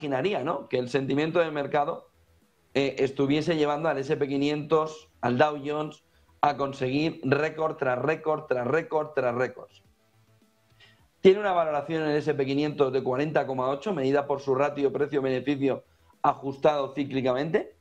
imaginaría, ¿no?, que el sentimiento del mercado estuviese llevando al S&P 500, al Dow Jones, a conseguir récord tras récord, tras récord, tras récords. Tiene una valoración en el S&P 500 de 40,8, medida por su ratio precio-beneficio ajustado cíclicamente.